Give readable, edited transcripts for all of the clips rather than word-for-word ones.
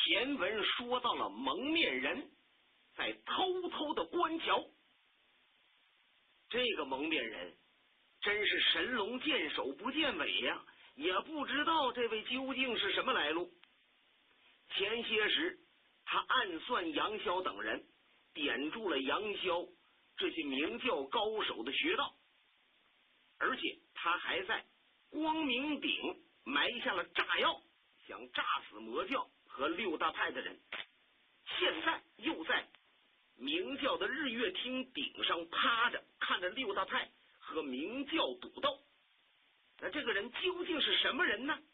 前文说到了蒙面人在偷偷的观瞧，这个蒙面人真是神龙见首不见尾呀，也不知道这位究竟是什么来路。前些时他暗算杨逍等人，点住了杨逍这些明教高手的穴道，而且他还在光明顶埋下了炸药，想炸死魔教和六大派的人。现在又在明教的日月厅顶上趴着，看着六大派和明教赌斗。那这个人究竟是什么人呢？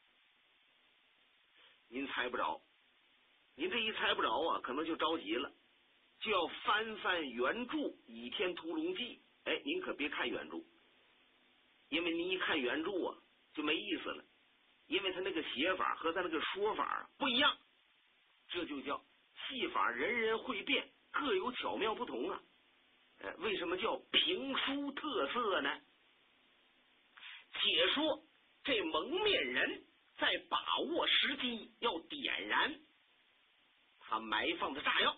您猜不着，您这一猜不着啊，可能就着急了，就要翻翻原著《倚天屠龙记》。哎，您可别看原著，因为您一看原著啊就没意思了，因为他那个写法和他那个说法不一样，这就叫戏法人人会变，各有巧妙不同啊。为什么叫评书特色呢？且说这蒙面人在把握时机要点燃他埋放的炸药，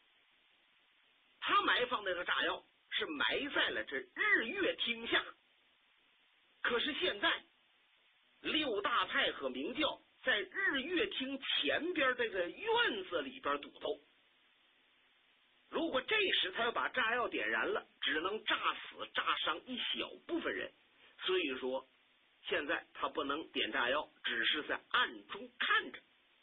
他埋放的这个炸药是埋在了这日月厅下。可是现在六大派和明教在日月厅前边这个院子里边赌斗，如果这时他要把炸药点燃了，只能炸死炸伤一小部分人，所以说现在他不能点炸药，只是在暗中看着。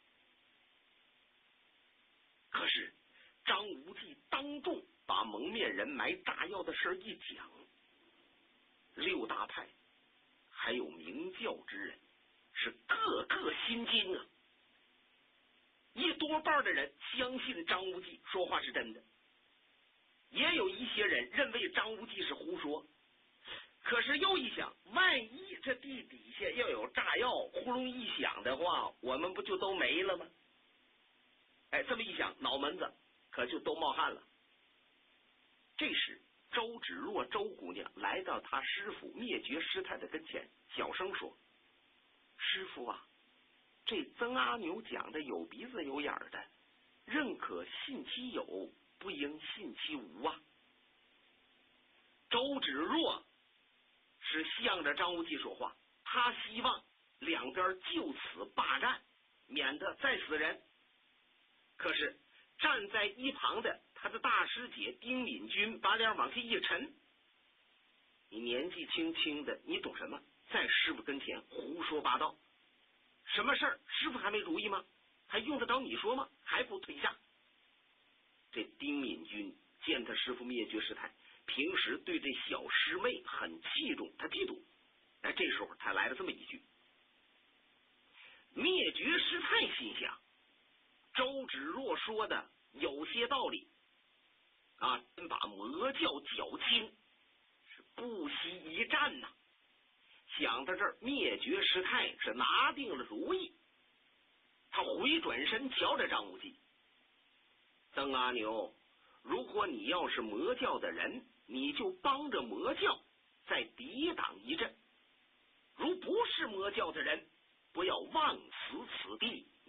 可是张无忌当众把蒙面人埋炸药的事一讲，六大派还有明教之人是个个心惊啊，一多半的人相信张无忌说话是真的，也有一些人认为张无忌是胡说。可是又一想，万一这地底下要有炸药，呼隆一响的话，我们不就都没了吗？哎，这么一想，脑门子可就都冒汗了。这时周芷若周姑娘来到他师傅灭绝师太的跟前，小声说：师傅啊，这曾阿牛讲的有鼻子有眼的，认可信其有，不应信其无啊。周芷若是向着张无忌说话，他希望两边就此罢战，免得再死人。可是站在一旁的他的大师姐丁敏君把脸往下一沉：你年纪轻轻的，你懂什么？在师傅跟前胡说八道，什么事儿师傅还没主意吗？还用得着你说吗？还不退下！这丁敏君见他师傅灭绝师太，平时对这小师妹很器重，他嫉妒。哎，这时候他来了这么一句。灭绝师太心想，周芷若说的有些道理啊，真把魔教搅清，是不惜一战呐。想到这儿，灭绝师太是拿定了主意，他回转身瞧着张无忌：曾阿牛，如果你要是魔教的人，你就帮着魔教再抵挡一阵；如不是魔教的人，不要妄死此地，